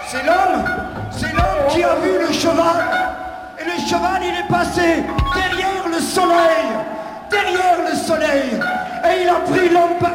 C'est l'homme qui a vu le cheval. Et le cheval, il est passé derrière le soleil. Et il a pris l'homme par